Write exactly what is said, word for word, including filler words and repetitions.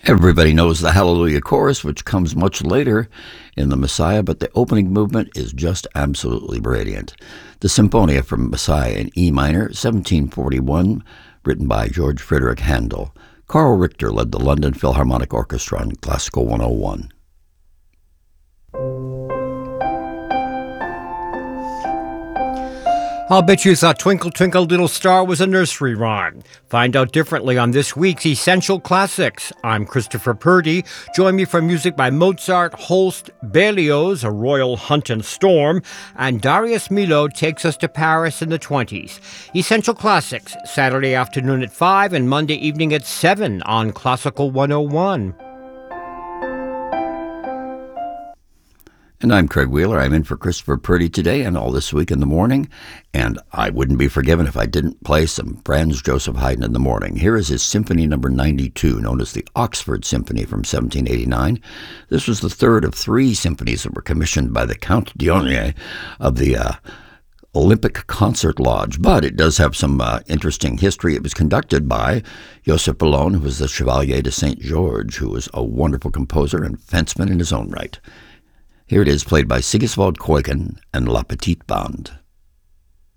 Everybody knows the Hallelujah Chorus, which comes much later in the Messiah, but the opening movement is just absolutely radiant. The Symphonia from Messiah in E minor, seventeen forty-one, written by George Frederick Handel. Carl Richter led the London Philharmonic Orchestra on Classical one oh one. I'll bet you thought Twinkle Twinkle Little Star was a nursery rhyme. Find out differently on this week's Essential Classics. I'm Christopher Purdy. Join me for music by Mozart, Holst, Berlioz, A Royal Hunt and Storm, and Darius Milhaud takes us to Paris in the twenties. Essential Classics, Saturday afternoon at five and Monday evening at seven on Classical one oh one. And I'm Craig Wheeler. I'm in for Christopher Purdy today and all this week in the morning. And I wouldn't be forgiven if I didn't play some Franz Joseph Haydn in the morning. Here is his Symphony number ninety-two, known as the Oxford Symphony from seventeen eighty-nine. This was the third of three symphonies that were commissioned by the Count d'Orléans of the uh, Olympic Concert Lodge. But it does have some uh, interesting history. It was conducted by Joseph Bellone, who was the Chevalier de Saint George, who was a wonderful composer and fenceman in his own right. Here it is, played by Sigiswald Kuiken and La Petite Bande.